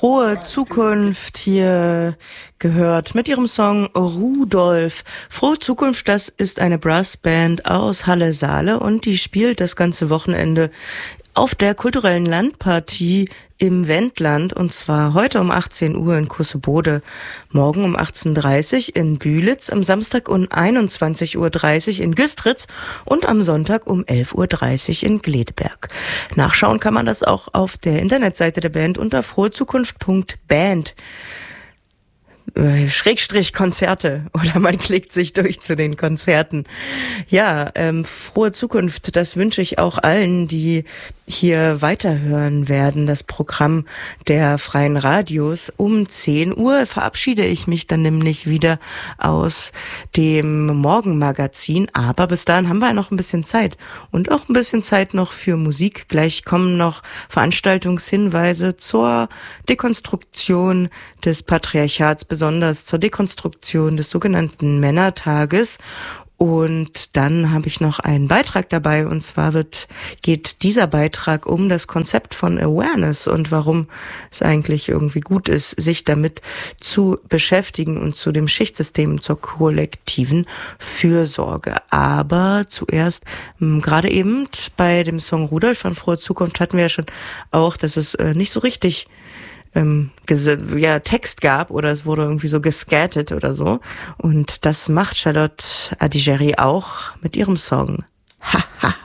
Frohe Zukunft hier gehört mit ihrem Song Rudolf. Frohe Zukunft, das ist eine Brassband aus Halle-Saale und die spielt das ganze Wochenende auf der kulturellen Landpartie im Wendland, und zwar heute um 18 Uhr in Kussebode, morgen um 18:30 Uhr in Bühlitz, am Samstag um 21:30 Uhr in Güstritz und am Sonntag um 11:30 Uhr in Gledberg. Nachschauen kann man das auch auf der Internetseite der Band unter frohezukunft.band. Schrägstrich Konzerte, oder man klickt sich durch zu den Konzerten. Ja, frohe Zukunft, das wünsche ich auch allen, die hier weiterhören werden. Das Programm der Freien Radios um 10 Uhr verabschiede ich mich dann nämlich wieder aus dem Morgenmagazin. Aber bis dahin haben wir noch ein bisschen Zeit und auch ein bisschen Zeit noch für Musik. Gleich kommen noch Veranstaltungshinweise zur Dekonstruktion des Patriarchats, besonders zur Dekonstruktion des sogenannten Männertages. Und dann habe ich noch einen Beitrag dabei, und zwar geht dieser Beitrag um das Konzept von Awareness und warum es eigentlich irgendwie gut ist, sich damit zu beschäftigen und zu dem Schichtsystem, zur kollektiven Fürsorge. Aber zuerst, gerade eben bei dem Song Rudolf von Frohe Zukunft hatten wir ja schon auch, dass es nicht so richtig Text gab oder es wurde irgendwie so gescattet oder so. Und das macht Charlotte Adigéry auch mit ihrem Song. Haha.